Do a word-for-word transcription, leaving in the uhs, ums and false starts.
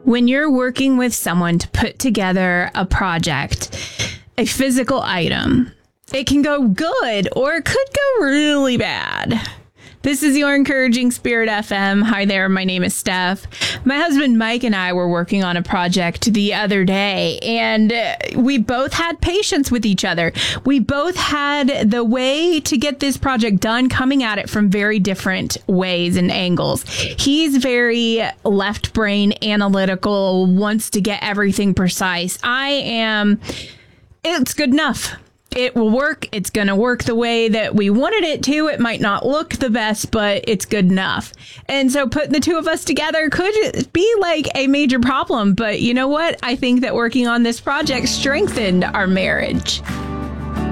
When you're working with someone to put together a project, a physical item, it can go good or it could go really bad. This is your Encouraging Spirit F M. Hi there, my name is Steph. My husband Mike and I were working on a project the other day, and we both had patience with each other. We both had the way to get this project done coming at it from very different ways and angles. He's very left brain analytical, wants to get everything precise. I am, it's good enough. It will work. It's going to work the way that we wanted it to. It might not look the best, but it's good enough. And so putting the two of us together could be like a major problem. But you know what? I think that working on this project strengthened our marriage.